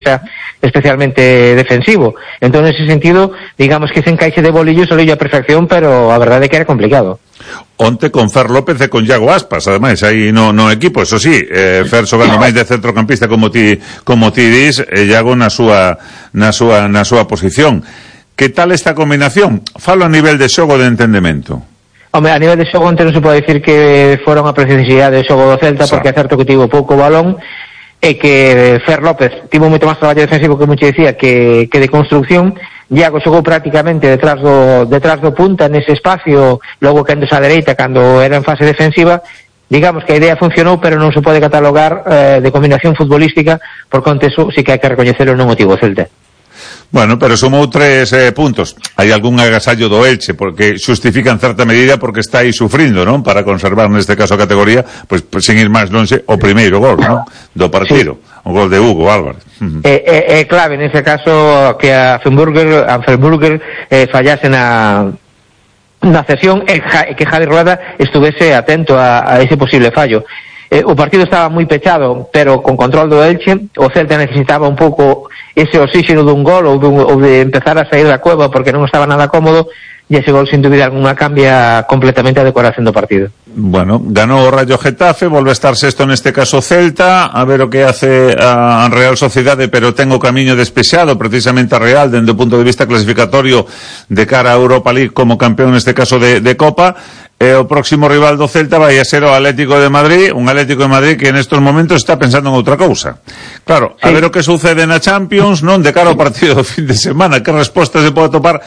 especialmente defensivo. Entón, en ese sentido, digamos que ese encaixe de bolillo salió a perfección, pero a verdade é que era complicado. Onte con Fer López e con Iago Aspas, ademais, aí no equipo, eso sí, Fer xogando máis de centrocampista como ti dis, e Iago na súa posición. Que tal esta combinación? Falo a nivel de xogo de entendemento. Home, a nivel de xogo onte non se pode dicir que fora unha preciosidade de xogo do Celta, porque é certo que tivo pouco balón, e que Fer López tivo moito máis traballo defensivo, que mucho decía, que de construcción. Iago xogou prácticamente detrás do punta nese espacio, logo que endose á dereita cando era en fase defensiva. Digamos que a idea funcionou, pero non se pode catalogar de combinación futbolística, porque onte eso sí que hai que recoñecelo non motivo Celta. Bueno, pero sumou 3 puntos. Hai algún agasallo do Elche, porque xustifica en certa medida porque está aí sufrindo, non? Para conservar neste caso a categoría, pues sin ir máis longe, o primeiro gol, non? Do partido, sí. O gol de Hugo Álvarez. É clave nese caso que a Anfelburger fallase na cesión e que Javi Rueda estuvese atento a ese posible fallo. O partido estaba moi pechado, pero con control do Elche. O Celta necesitaba un pouco ese oxígeno dun gol ou de empezar a sair da cueva, porque non estaba nada cómodo, e ese gol sin dúbida alguna cambia completamente a decoración do partido. Bueno, ganou o Rayo Getafe, volve a estar sexto neste caso Celta, a ver o que hace a Real Sociedade, pero ten o camiño despexado precisamente a Real dende o punto de vista clasificatorio de cara a Europa League como campeón neste caso de Copa. O próximo rival do Celta vai a ser o Atlético de Madrid, un Atlético de Madrid que nestos momentos está pensando en outra cousa. Claro, sí. A ver o que sucede na Champions, non de cara ao partido do fin de semana, que resposta se pode topar,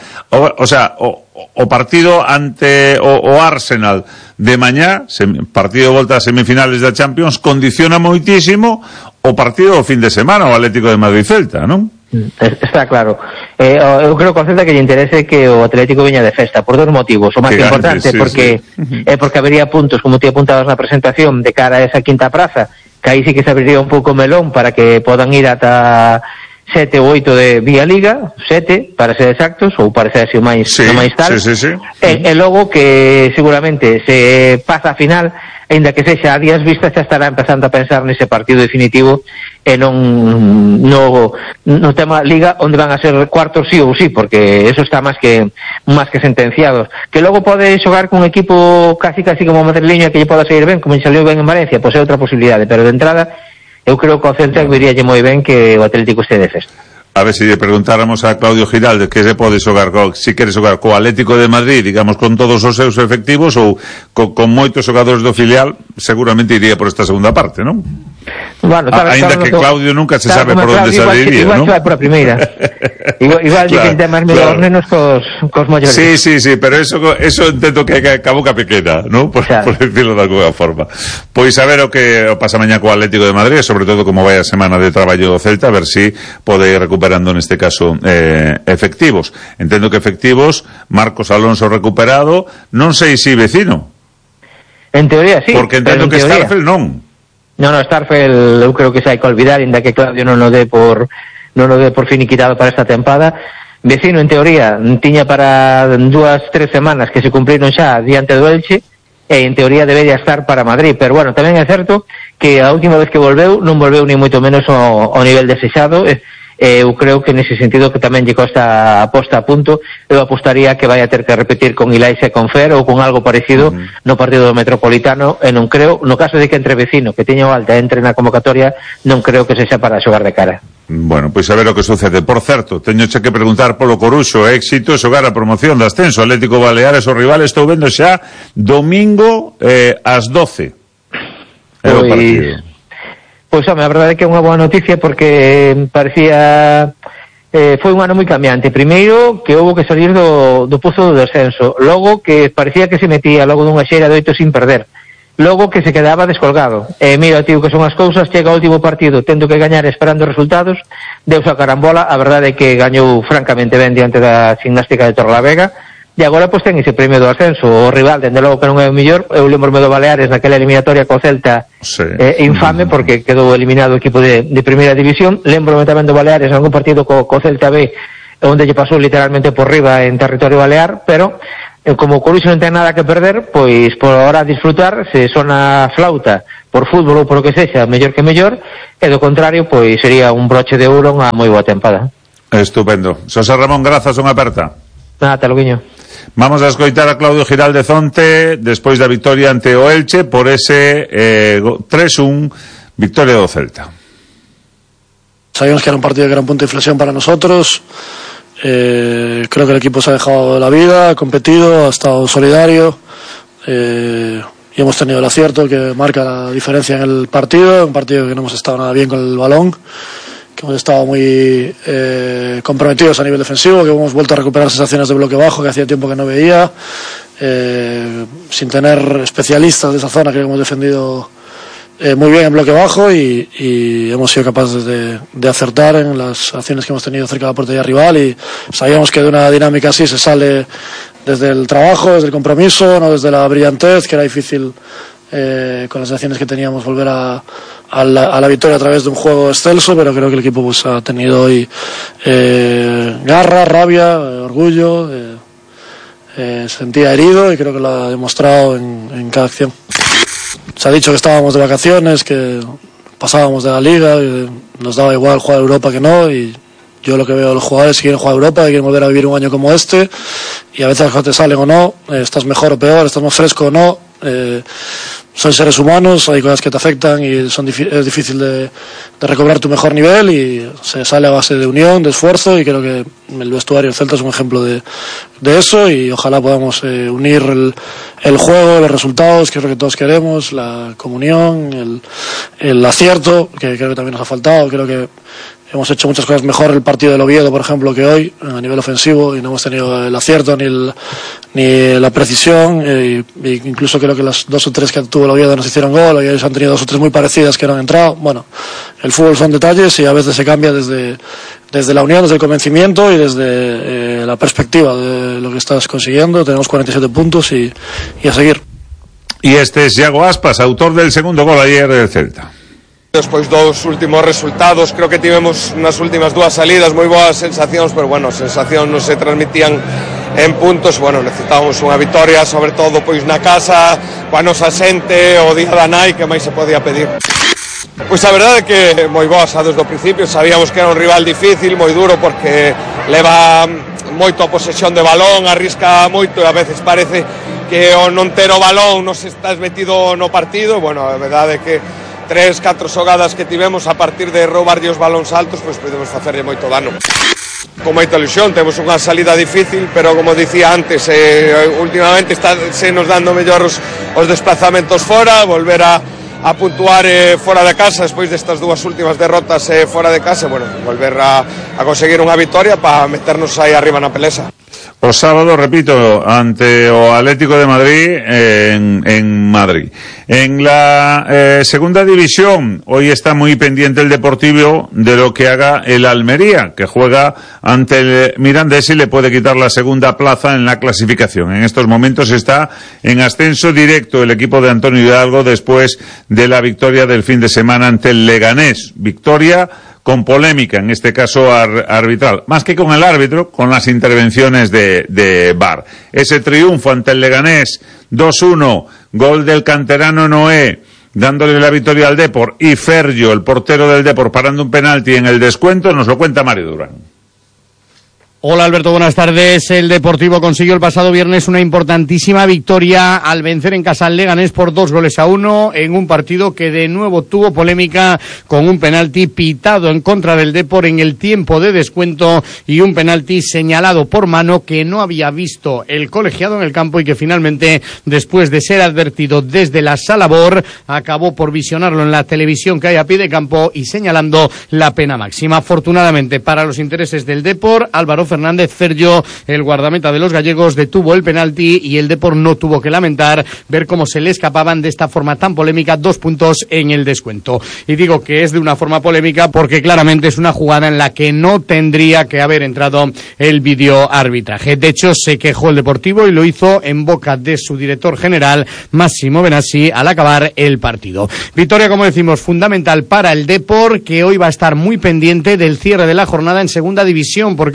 o partido ante o Arsenal de mañá, partido de volta a semifinales da Champions, condiciona moitísimo o partido do fin de semana, o Atlético de Madrid-Celta, non? Está claro. Eu creo que o Celta que lle interese que o Atlético veña de festa por dos motivos. O máis importante, sí, porque habería puntos, como te apuntabas na presentación, de cara a esa quinta praza, que aí sí que se abriría un pouco melón para que podan ir ata 7 ou 8 de Vía Liga, 7 para ser exactos, ou para ser así o máis tal. Sí. E logo que seguramente se pasa a final, ainda que sexa a días vistas, xa estará empezando a pensar nese partido definitivo e non no tema Liga, onde van a ser cuartos sí ou sí, porque eso está máis que sentenciado. Que logo pode xogar con un equipo casi como madrileño que lle poda sair ben, como lle saliu ben en Valencia, pois é outra posibilidade, pero de entrada eu creo que o Celta viríalle moi ben que o Atlético este de festa. A ver, se lle preguntáramos a Claudio Giraldes que se pode xogar si quere xogar co Atlético de Madrid, digamos, con todos os seus efectivos ou con moitos xogadores do filial, seguramente iría por esta segunda parte, non? Bueno, ainda que Claudio nunca se sabe por onde saliría, non? Igual vai por a primeira. Igual claro, que temas mellor nenos cos maiores. Sí, pero eso entendo que a boca pequena, non? Por decirlo de alguna forma. Pois a ver o que pasa mañá co Atlético de Madrid, sobre todo como vai a semana de traballo do Celta, a ver si pode ir recuperando neste caso efectivos. Entendo que efectivos, Marcos Alonso recuperado, non sei si Vecino. En teoría sí. Porque entendo que Starfel non. No, Starfel eu creo que se hai que olvidar, ainda que Claudio non o dé por finiquitado para esta tempada. Vecino, en teoría, tiña para 2-3 semanas que se cumpriron xa diante do Elche, e en teoría debería estar para Madrid, pero bueno, tamén é certo que a última vez que volveu, non volveu ni moito menos ao nivel desexado. Eu creo que nese sentido que tamén lle costa a posta a punto. Eu apostaría que vai a ter que repetir con Ilais e con Fer ou con algo parecido no partido do Metropolitano, e non creo, no caso de que entre Vecino, que teña o alta, entre na convocatoria, non creo que sexa para xogar de cara. Bueno, pois a ver o que sucede. Por certo, teño que preguntar polo Coruxo, éxito xogar a promoción de ascenso. Atlético Baleares, o rival, estou vendo xa domingo ás 12. É o partido. Pois, home, a verdade é que é unha boa noticia, porque parecía foi un ano moi cambiante. Primeiro, que houve que salir do pozo do descenso. Logo, que parecía que se metía logo dunha xeira de 8 sin perder. Logo, que se quedaba descolgado. Mira, tío, que son as cousas. Chega o último partido tendo que gañar esperando resultados, deus a carambola. A verdade é que gañou francamente ben diante da Gimnástica de Torrelavega. E agora pois ten ese premio do ascenso. O rival, dende logo que non é o mellor. Eu lembro-me do Baleares naquela eliminatoria co Celta, infame, porque quedou eliminado o equipo de primeira división. Lembro-me tamén do Baleares en algún partido co Celta B, onde lle pasou literalmente por riba en territorio balear, pero como o Coruxo non ten nada que perder, pois por ahora disfrutar. Se sona flauta, por fútbol ou por o que sexa, mellor que mellor, e do contrario, pois sería un broche de ouro, unha moi boa tempada. Estupendo. Xosé Ramón, grazas, unha aperta. Nada, te lo guiño. Vamos a escoitar a Claudio Giralde Zonte despois da victoria ante o Elche por ese 3-1 victoria do Celta. Sabíamos que era un partido que era un punto de inflexión para nosotros. Creo que el equipo se ha dejado la vida, ha competido, ha estado solidario y hemos tenido el acierto que marca la diferencia en el partido. Un partido que no hemos estado nada bien con el balón, que hemos estado muy comprometidos a nivel defensivo, que hemos vuelto a recuperar sensaciones de bloque bajo que hacía tiempo que no veía, sin tener especialistas de esa zona que hemos defendido muy bien en bloque bajo y hemos sido capaces de acertar en las acciones que hemos tenido cerca de la portería rival, y sabíamos que de una dinámica así se sale desde el trabajo, desde el compromiso, no desde la brillantez, que era difícil con las acciones que teníamos volver a la victoria a través de un juego excelso, pero creo que el equipo pues ha tenido hoy garra, rabia, orgullo, se sentía herido y creo que lo ha demostrado en cada acción. Se ha dicho que estábamos de vacaciones, que pasábamos de la liga, y nos daba igual jugar a Europa que no, y yo lo que veo a los jugadores que quieren jugar a Europa, que quieren volver a vivir un año como este, y a veces las cosas te salen o no, estás mejor o peor, estás más fresco o no, son seres humanos, hay cosas que te afectan y es difícil de recobrar tu mejor nivel, y se sale a base de unión, de esfuerzo, y creo que el vestuario del Celta es un ejemplo de eso, y ojalá podamos unir el juego, los resultados, que es lo que todos queremos, la comunión, el acierto, que creo que también nos ha faltado. Creo que hemos hecho muchas cosas mejor el partido del Oviedo, por ejemplo, que hoy, a nivel ofensivo, y no hemos tenido el acierto ni la precisión, incluso creo que las 2 o 3 que tuvo el Oviedo nos hicieron gol, y ellos han tenido 2 o 3 muy parecidas que no han entrado. Bueno, el fútbol son detalles y a veces se cambia desde la unión, desde el convencimiento y desde la perspectiva de lo que estás consiguiendo. Tenemos 47 puntos y a seguir. Y este es Iago Aspas, autor del segundo gol ayer del Celta. Despois dos últimos resultados, creo que tivemos nas últimas 2 salidas moi boas sensacións, pero bueno, sensacións non se transmitían en puntos. Bueno, necesitábamos unha victoria, sobre todo pois na casa, coa nosa xente, o día da nai, que máis se podía pedir. Pois a verdade é que moi boas desde o principio, sabíamos que era un rival difícil, moi duro, porque leva moito a posesión de balón, arrisca moito e a veces parece que o non ter o balón non se estás metido no partido. Bueno, a verdade é que 3-4 xogadas que tivemos a partir de roubarlle os balóns altos, pois podemos facerlle moito dano. Con moita ilusión, temos unha salida difícil, pero como dicía antes, últimamente se nos dando mellor os desplazamentos fora, volver a puntuar fora de casa despois destas 2 últimas derrotas fora de casa, bueno, volver a conseguir unha victoria para meternos aí arriba na pelesa. O sábado, repito, ante o Atlético de Madrid en Madrid. En la segunda división, hoy está muy pendiente el Deportivo de lo que haga el Almería, que juega ante el Mirandés y le puede quitar la segunda plaza en la clasificación. En estos momentos está en ascenso directo el equipo de Antonio Hidalgo después de la victoria del fin de semana ante el Leganés. Victoria con polémica, en este caso arbitral, más que con el árbitro, con las intervenciones de VAR. Ese triunfo ante el Leganés, 2-1, gol del canterano Noé, dándole la victoria al Depor, y Fergio, el portero del Depor, parando un penalti en el descuento, nos lo cuenta Mario Durán. Hola Alberto, buenas tardes. El Deportivo consiguió el pasado viernes una importantísima victoria al vencer en casa al Leganés por 2-1 en un partido que de nuevo tuvo polémica con un penalti pitado en contra del Depor en el tiempo de descuento y un penalti señalado por mano que no había visto el colegiado en el campo y que finalmente, después de ser advertido desde la sala VAR, acabó por visionarlo en la televisión que hay a pie de campo y señalando la pena máxima. Afortunadamente para los intereses del Depor, Álvaro Fernández Fergio, el guardameta de los gallegos, detuvo el penalti y el Depor no tuvo que lamentar ver cómo se le escapaban de esta forma tan polémica 2 puntos en el descuento. Y digo que es de una forma polémica porque claramente es una jugada en la que no tendría que haber entrado el videoarbitraje. De hecho, se quejó el Deportivo y lo hizo en boca de su director general, Massimo Benassi, al acabar el partido. Victoria, como decimos, fundamental para el Depor, que hoy va a estar muy pendiente del cierre de la jornada en segunda división, porque el equipo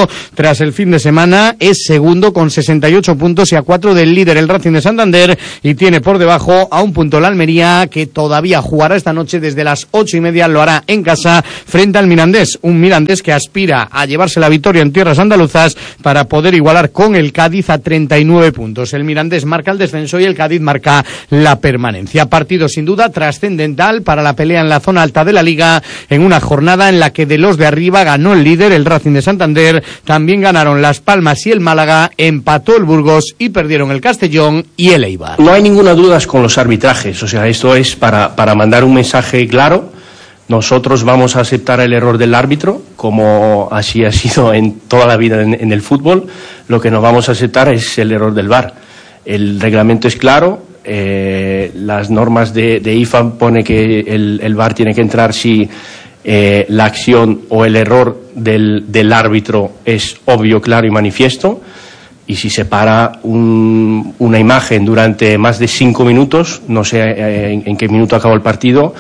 descenso. Tras el fin de semana es segundo con 68 puntos y a 4 del líder, el Racing de Santander, y tiene por debajo a un punto la Almería, que todavía jugará esta noche desde las 8:30, lo hará en casa frente al Mirandés, un Mirandés que aspira a llevarse la victoria en tierras andaluzas para poder igualar con el Cádiz a 39 puntos. El Mirandés marca el descenso y el Cádiz marca la permanencia. Partido sin duda trascendental para la pelea en la zona alta de la Liga, en una jornada en la que de los de arriba ganó el líder, el Racing de Santander, también ganaron Las Palmas y el Málaga, empató el Burgos y perdieron el Castellón y el Eibar. No hay ninguna duda con los arbitrajes, o sea, esto es para mandar un mensaje claro. Nosotros vamos a aceptar el error del árbitro, como así ha sido en toda la vida en el fútbol. Lo que no vamos a aceptar es el error del VAR. El reglamento es claro, las normas de IFAB pone que el VAR tiene que entrar si la acción o el error del árbitro es obvio, claro y manifiesto, y si se para una imagen durante más de 5 minutos, no sé en qué minuto acabó el partido,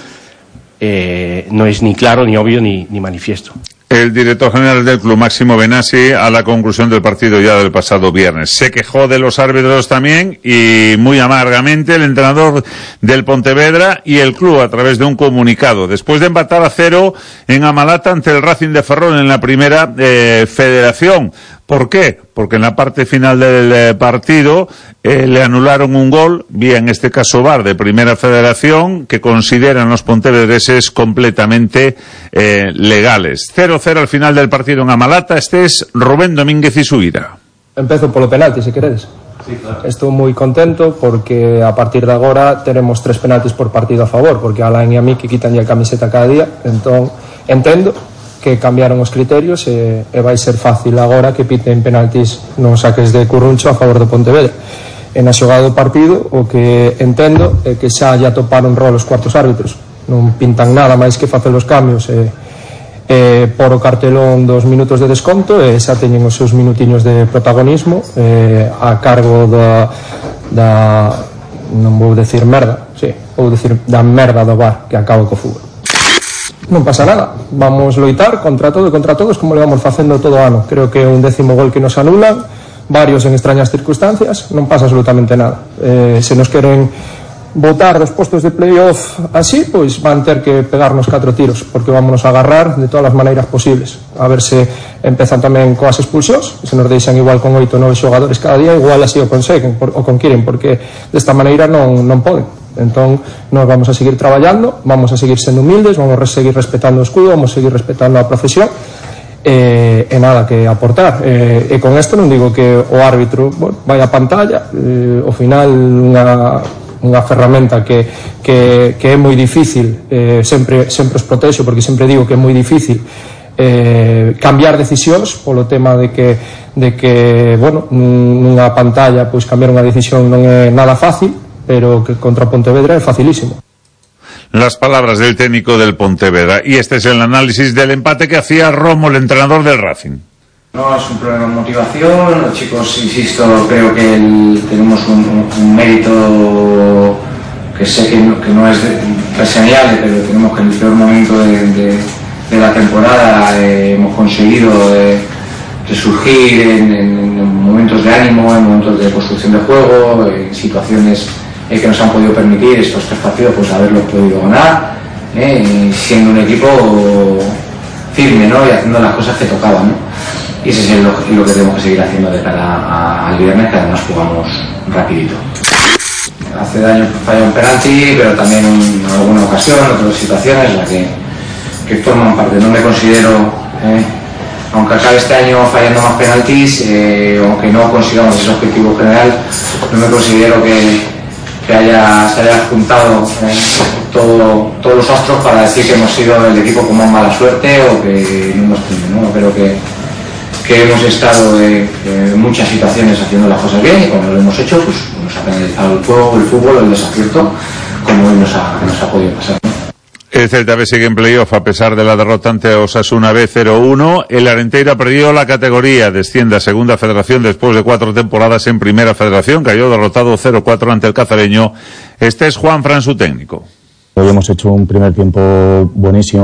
no es ni claro, ni obvio, ni manifiesto. El director general del club, Máximo Benassi, a la conclusión del partido ya del pasado viernes. Se quejó de los árbitros también, y muy amargamente, el entrenador del Pontevedra y el club a través de un comunicado. Después de empatar a 0 en Amalata ante el Racing de Ferrol en la primera federación. ¿Por qué? Porque en la parte final del partido le anularon un gol, vía en este caso VAR de Primera Federación, que consideran los pontevedreses completamente legales. 0-0 al final del partido en Amalata. Este es Rubén Domínguez y su ira. Empezo polo penalti, se queredes. Sí, claro. Estou moi contento porque a partir de agora teremos 3 penaltis por partido a favor, porque a Alain e a mí que quitan a camiseta cada día, entón entendo que cambiaron os criterios e vai ser fácil agora que piten penaltis nos saques de Curruncho a favor do Pontevedra. En a xogada do partido, o que entendo é que xa toparon rol os cuartos árbitros, non pintan nada máis que facer os cambios por o cartelón dos minutos de desconto, e xa teñen os seus minutiños de protagonismo a cargo da non vou decir merda, vou decir da merda do VAR que acaba co fútbol. Non pasa nada, vamos loitar contra todo e contra todos como le vamos facendo todo o ano. Creo que é un 10º gol que nos anulan, varios en extrañas circunstancias, non pasa absolutamente nada. Se nos queren botar dos postos de playoff así, pois van ter que pegarnos 4 tiros, porque vámonos a agarrar de todas as maneiras posibles. A ver se empezan tamén coas expulsións, se nos deixan igual con 8 ou 9 xogadores cada día, igual así o conseguen, o conquiren, porque desta maneira non poden. Entón, nos vamos a seguir traballando, vamos a seguir sendo humildes, vamos a seguir respetando o escudo, vamos a seguir respetando a profesión, e nada que aportar. E con isto non digo que o árbitro vai a pantalla, ao final unha ferramenta que é moi difícil, sempre os protexo, porque sempre digo que é moi difícil cambiar decisións polo tema de que nunha pantalla pois cambiar unha decisión non é nada fácil, pero que contra Pontevedra es facilísimo. Las palabras del técnico del Pontevedra. Y este es el análisis del empate que hacía Romo, el entrenador del Racing. No es un problema de motivación, los chicos, insisto, creo que tenemos un mérito que sé que no es reseñable, pero tenemos que en el peor momento de la temporada hemos conseguido resurgir en momentos de ánimo, en momentos de construcción de juego, en situaciones que nos han podido permitir estos 3 partidos pues haberlos podido ganar, siendo un equipo firme, ¿no? Y haciendo las cosas que tocaban, ¿no? Y ese es lo que tenemos que seguir haciendo de cara al viernes, que además jugamos rapidito. Hace daño falla un penalti, pero también en alguna ocasión, en otras situaciones, la que forman parte. No me considero, aunque acabe este año fallando más penaltis, aunque no consigamos ese objetivo general, no me considero que se haya juntado todos los astros para decir que hemos sido el equipo con más mala suerte o que no hemos tenido, ¿no? Creo que hemos estado en muchas situaciones haciendo las cosas bien, y cuando lo hemos hecho pues nos ha penalizado el juego, el fútbol, el desacierto, como hoy nos ha podido pasar, ¿no? El Celta B sigue en playoff a pesar de la derrota ante Osasuna B 0-1. El Arenteira perdió la categoría, desciende a Segunda Federación después de 4 temporadas en Primera Federación. Cayó derrotado 0-4 ante el Cazareño. Este es Juan Fran, su técnico. Hoy hemos hecho un primer tiempo buenísimo.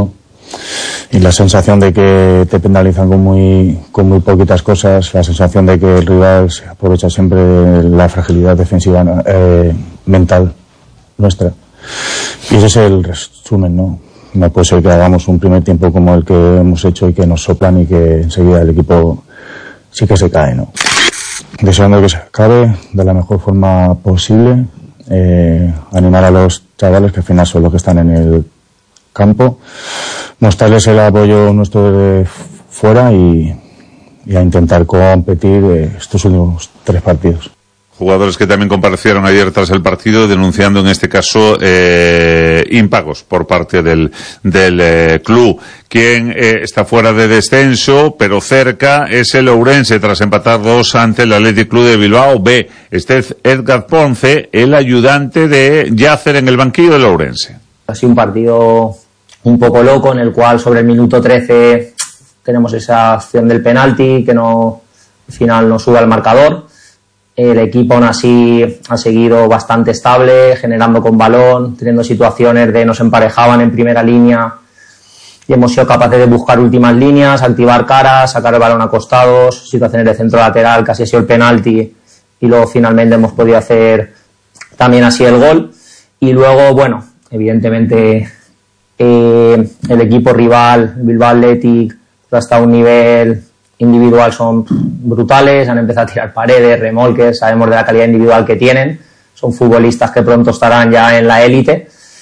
y la sensación de que te penalizan con muy poquitas cosas, la sensación de que el rival se aprovecha siempre la fragilidad defensiva mental nuestra. Y ese es el resumen, ¿no? No puede ser que hagamos un primer tiempo como el que hemos hecho y que nos soplan y que enseguida el equipo sí que se cae, ¿no? Deseando que se acabe de la mejor forma posible, animar a los chavales que al final son los que están en el campo, mostrarles el apoyo nuestro de fuera y a intentar competir estos últimos 3 partidos. Jugadores que también comparecieron ayer tras el partido denunciando en este caso impagos por parte del club. Quien está fuera de descenso pero cerca es el Ourense tras empatar 2 ante el Athletic Club de Bilbao B. Este es Edgar Ponce, el ayudante de Yacer en el banquillo del Ourense. Ha sido un partido un poco loco en el cual sobre el minuto 13 tenemos esa acción del penalti que no, al final no sube al marcador. El equipo aún así ha seguido bastante estable, generando con balón, teniendo situaciones de nos emparejaban en primera línea y hemos sido capaces de buscar últimas líneas, activar caras, sacar el balón a costados, situaciones de centro lateral, casi ha sido el penalti y luego finalmente hemos podido hacer también así el gol. Y luego, bueno, evidentemente el equipo rival, Bilbao Athletic, hasta un nivel individual son brutales, han empezado a tirar paredes, remolques, sabemos de la calidad individual que tienen, son futbolistas que pronto estarán ya en la élite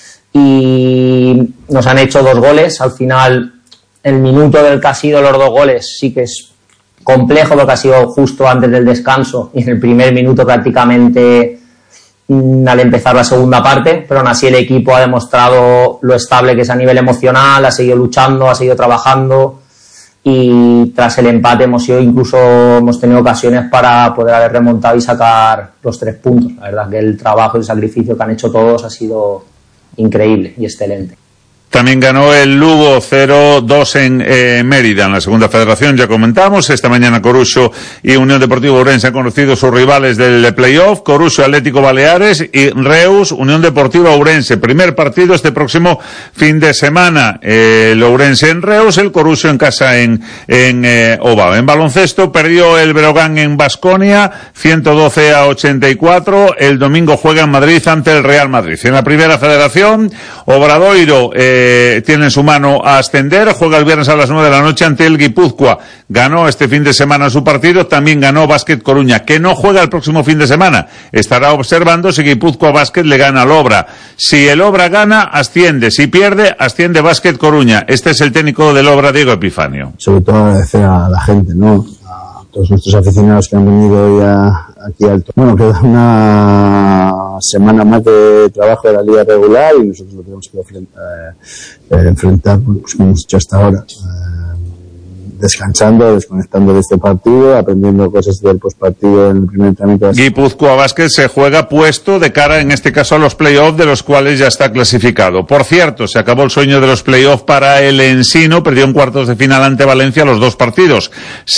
y nos han hecho 2 goles, al final el minuto del que ha sido los 2 goles sí que es complejo porque ha sido justo antes del descanso y en el primer minuto prácticamente al empezar la segunda parte, pero aún así el equipo ha demostrado lo estable que es a nivel emocional, ha seguido luchando, ha seguido trabajando y tras el empate hemos tenido ocasiones para poder haber remontado y sacar los 3 puntos. La verdad que el trabajo y el sacrificio que han hecho todos ha sido increíble y excelente. También ganó el Lugo 0-2 en Mérida, en la segunda federación, ya comentamos. Esta mañana Coruxo y Unión Deportiva Ourense han conocido sus rivales del playoff, Coruxo Atlético Baleares y Reus Unión Deportiva Ourense. Primer partido este próximo fin de semana, el Ourense en Reus, el Coruxo en casa en Ovao. En baloncesto perdió el Breogán en Baskonia 112-84, el domingo juega en Madrid ante el Real Madrid. En la primera federación, Obradoiro tiene en su mano a ascender, juega el viernes a las 9 de la noche ante el Guipúzcoa. Ganó este fin de semana su partido, también ganó Básquet Coruña, que no juega el próximo fin de semana. Estará observando si Guipúzcoa Básquet le gana al Obra. Si el Obra gana, asciende. Si pierde, asciende Básquet Coruña. Este es el técnico del Obra, Diego Epifanio. Sobre todo agradecer a la gente, ¿no? A todos nuestros aficionados que han venido hoy aquí al bueno, queda una semana más de trabajo de la liga regular y nosotros lo tenemos que enfrentar pues, como hemos hecho hasta ahora, descansando, desconectando de este partido, aprendiendo cosas del postpartido en el primer entrenamiento. Guipúzcoa Básquet se juega puesto de cara, en este caso, a los playoffs, de los cuales ya está clasificado. Por cierto, se acabó el sueño de los playoffs para el Ensino, perdió en cuartos de final ante Valencia los 2 partidos,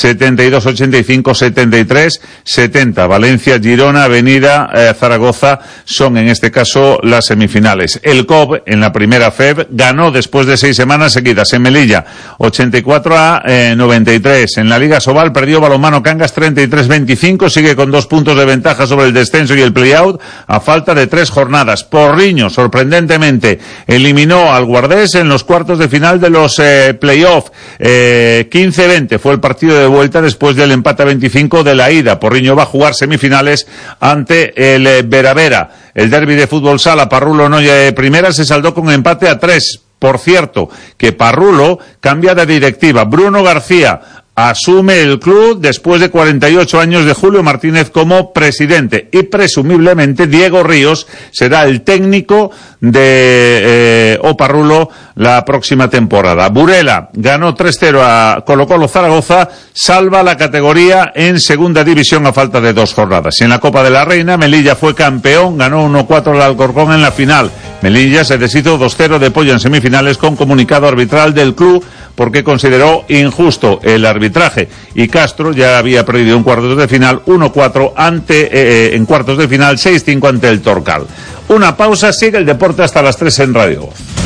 72-85, 73-70. Valencia, Girona, Avenida, Zaragoza son, en este caso, las semifinales. El COB, en la primera FEB, ganó después de 6 semanas seguidas en Melilla, 84-93. En la Liga Sobal perdió Balonmano Cangas 33-25, sigue con 2 puntos de ventaja sobre el descenso y el play-out a falta de 3 jornadas. Porriño, sorprendentemente, eliminó al Guardés en los cuartos de final de los play-off. 15-20 fue el partido de vuelta después del empate a 25 de la ida. Porriño va a jugar semifinales ante el Veravera. El derbi de fútbol sala Parrulo-Noya Primera se saldó con empate a 3. Por cierto, que Parrulo cambia de directiva. Bruno García asume el club después de 48 años de Julio Martínez como presidente y presumiblemente Diego Ríos será el técnico de Parrulo la próxima temporada. Burela ganó 3-0 a Colo-Colo Zaragoza, salva la categoría en segunda división a falta de 2 jornadas. Y en la Copa de la Reina, Melilla fue campeón, ganó 1-4 al Alcorcón en la final. Melilla se deshizo 2-0 de Pollo en semifinales con comunicado arbitral del club porque consideró injusto el arbitraje y Castro ya había perdido en cuartos de final 1-4 en cuartos de final 6-5 ante el Torcal. Una pausa, sigue el deporte hasta las 3 en Radio Voz.